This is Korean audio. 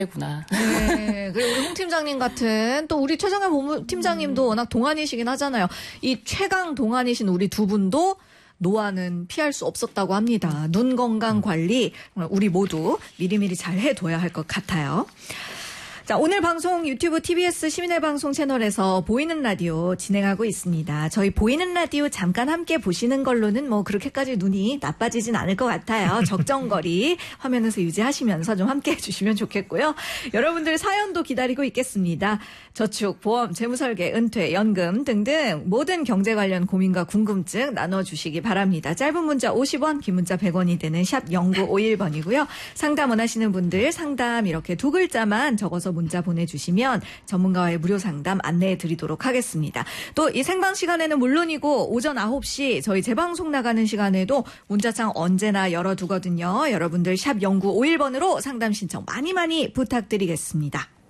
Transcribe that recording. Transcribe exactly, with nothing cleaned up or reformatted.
구나. 네. 그리고 우리 홍 팀장님 같은 또 우리 최정현 본부 팀장님도 워낙 동안이시긴 하잖아요. 이 최강 동안이신 우리 두 분도 노안은 피할 수 없었다고 합니다. 눈 건강 관리 우리 모두 미리미리 잘 해둬야 할 것 같아요. 자, 오늘 방송 유튜브 티비에스 시민의 방송 채널에서 보이는 라디오 진행하고 있습니다. 저희 보이는 라디오 잠깐 함께 보시는 걸로는 뭐 그렇게까지 눈이 나빠지진 않을 것 같아요. 적정거리 화면에서 유지하시면서 좀 함께 해주시면 좋겠고요. 여러분들 사연도 기다리고 있겠습니다. 저축, 보험, 재무설계, 은퇴, 연금 등등 모든 경제 관련 고민과 궁금증 나눠주시기 바랍니다. 짧은 문자 오십 원, 긴 문자 백 원이 되는 샵 공구오일 번이고요. 상담 원하시는 분들 상담 이렇게 두 글자만 적어서 문자 보내주시면 전문가와의 무료 상담 안내해 드리도록 하겠습니다. 또 이 생방 시간에는 물론이고 오전 아홉 시 저희 재방송 나가는 시간에도 문자창 언제나 열어두거든요. 여러분들 샵 공구오일 번으로 상담 신청 많이 많이 부탁드리겠습니다.